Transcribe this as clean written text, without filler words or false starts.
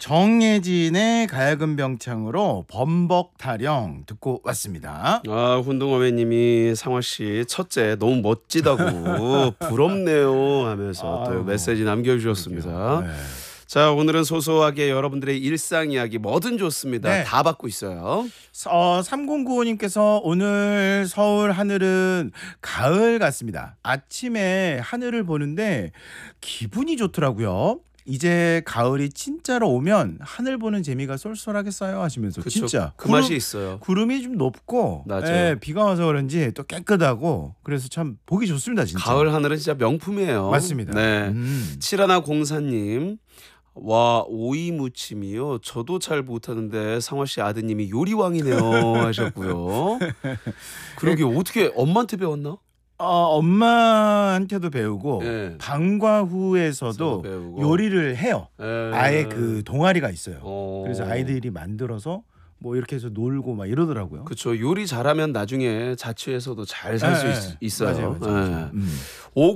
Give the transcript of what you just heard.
정예진의 가야금 병창으로 범벅 타령 듣고 왔습니다. 아, 훈동어매님이 상화씨 첫째 너무 멋지다고 부럽네요 하면서 또 메시지 남겨주셨습니다. 네. 자, 오늘은 소소하게 여러분들의 일상 이야기 뭐든 좋습니다. 네. 다 받고 있어요. 3095님께서 오늘 서울 하늘은 가을 같습니다. 아침에 하늘을 보는데 기분이 좋더라고요. 이제 가을이 진짜로 오면 하늘 보는 재미가 쏠쏠하겠어요 하시면서 그쵸, 진짜 그 맛이 있어요. 구름이 좀 높고 맞아요. 예, 비가 와서 그런지 또 깨끗하고 그래서 참 보기 좋습니다. 진짜. 가을 하늘은 진짜 명품이에요. 맞습니다. 네. 7104님. 와, 오이 무침이요. 저도 잘 못하는데 상화씨 아드님이 요리왕이네요 하셨고요. 그러게 어떻게 엄마한테 배웠나? 엄마한테도 배우고 예. 방과후에서도 배우고. 요리를 해요. 예. 아예 그 동아리가 있어요. 어. 그래서 아이들이 만들어서 뭐 이렇게 해서 놀고 막 이러더라고요. 그렇죠. 요리 잘하면 나중에 자취해서도 잘 살 수 예, 예. 있어요. 맞아요. 예.